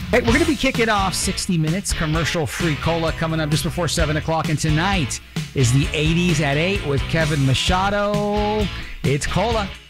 Hey, we're going to be kicking off 60 Minutes commercial-free cola coming up just before 7 o'clock. And tonight is the 80s at 8 with Kevin Machado. It's cola.